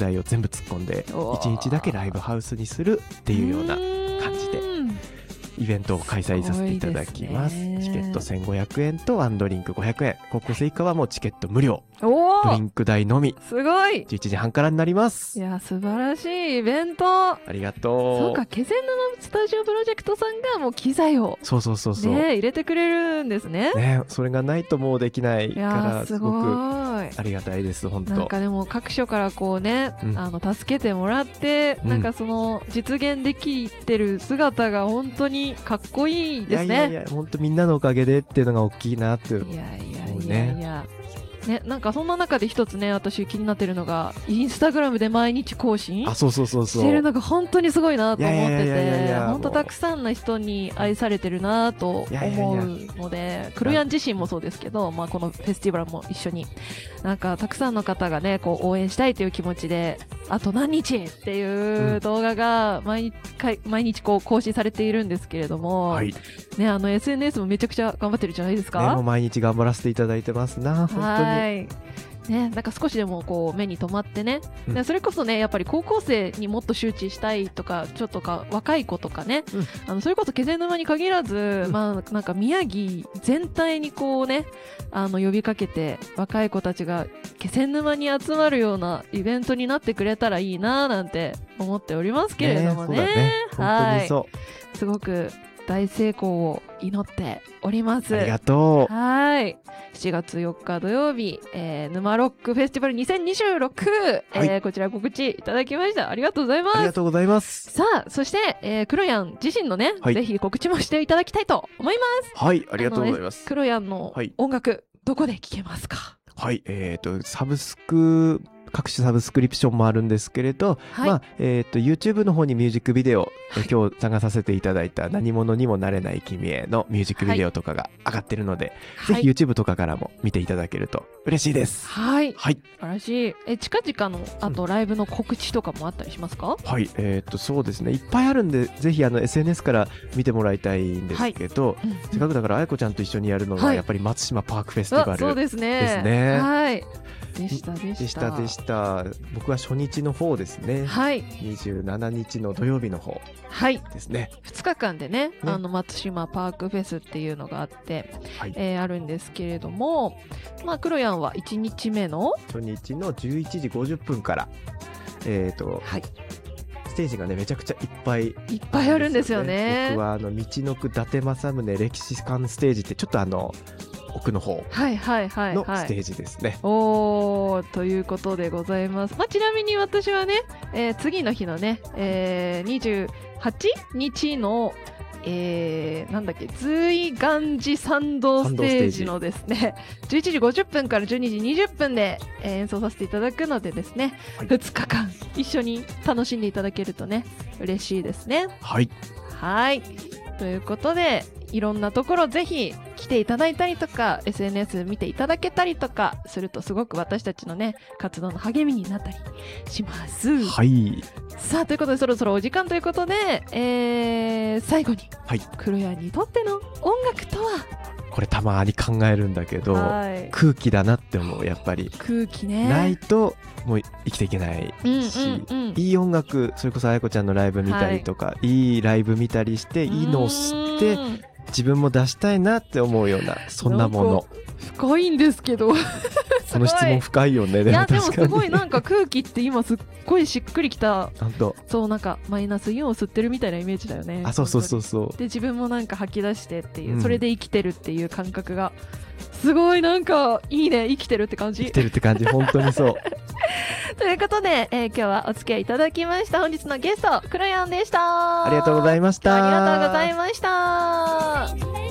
材を全部突っ込んで1日だけライブハウスにするっていうような感じでイベントを開催させていただきます。チケット1500円とワンドリンク500円、高校生以下はもうチケット無料、ドリンク代のみ、 すごい 11時半からになります。 いや素晴らしいイベント。 ありがとう。 そうか、気仙沼スタジオプロジェクトさんがもう機材をそうね入れてくれるんですね。 それがないともうできないからすごくありがたいです。本当なんかでも各所からこうね、助けてもらって、なんかその実現できてる姿が本当にかっこいいですね。 いや本当みんなのおかげでっていうのが大きいなって思うね。 ね、なんかそんな中で一つね、私気になってるのがインスタグラムで毎日更新してるのが本当にすごいなと思ってて、本当たくさんの人に愛されてるなと思うので、クロヤン自身もそうですけど、このフェスティバルも一緒になんかたくさんの方がねこう応援したいという気持ちで、あと何日っていう動画が毎日こう更新されているんですけれども、ね、SNS もめちゃくちゃ頑張ってるじゃないですか。 もう毎日頑張らせていただいてますな、本当に。 ね、なんか少しでもこう目に留まってね、それこそねやっぱり高校生にもっと周知したいとか、ちょっと若い子とかね、それこそ気仙沼に限らず、なんか宮城全体にこうね呼びかけて、若い子たちが気仙沼に集まるようなイベントになってくれたらいいななんて思っておりますけれどもね。 本当にそう。 すごく大成功を祈っております。 ありがとう。 7月4日土曜日、沼ロックフェスティバル2026、こちら告知いただきました。ありがとうございます。 ありがとうございます。 さあ、そして、クロヤン自身のね、ぜひ告知もしていただきたいと思います。 はい、ありがとうございます。 クロヤンの音楽、どこで聴けますか？ サブスク、各種サブスクリプションもあるんですけれど、YouTube の方にミュージックビデオ、今日流させていただいた何者にもなれない君へのミュージックビデオとかが上がってるので、ぜひ YouTube とかからも見ていただけると嬉しいです。 素晴らしい。近々のあとライブの告知とかもあったりしますか？ そうですね、いっぱいあるんで、ぜひSNS から見てもらいたいんですけど、せっかくだからあやこちゃんと一緒にやるのはやっぱり松島パークフェスティバルそうですね。でした僕は初日の方ですね、27日の土曜日の方ですね、 2日間でね、松島パークフェスっていうのがあって、あるんですけれども、クロヤンは1日目の初日の11時50分からステージがねめちゃくちゃいっぱいあるんですよね。 僕は道のく伊達政宗歴史館ステージってちょっと奥の方のステージですね。 ということでございます。ちなみに私はね、次の日のね、28日の随願寺参道ステージのですね、11時50分から12時20分で演奏させていただくのでですね、2日間一緒に楽しんでいただけるとね嬉しいですね。ということで、いろんなところぜひ来ていただいたりとか SNS 見ていただけたりとかすると、すごく私たちのね活動の励みになったりします。さあ、ということでそろそろお時間ということで、最後に、クロヤンにとっての音楽とは？ これたまに考えるんだけど、空気だなって思う。やっぱり空気ね、 ないともう生きていけないし、いい音楽、それこそあやこちゃんのライブ見たりとか、いいライブ見たりして、いいのを吸って自分も出したいなって思うような、そんなもの。 深いんですけどその質問深いよね。 でもすごいなんか空気って今すっごいしっくりきた。そう、なんかマイナスイオンを吸ってるみたいなイメージだよね。 そうで、自分もなんか吐き出してっていう、それで生きてるっていう感覚がすごいなんかいいね。生きてるって感じ。 本当にそうということで、今日はお付き合いいただきました。本日のゲストクロヤンでした。 ありがとうございました。 ありがとうございました。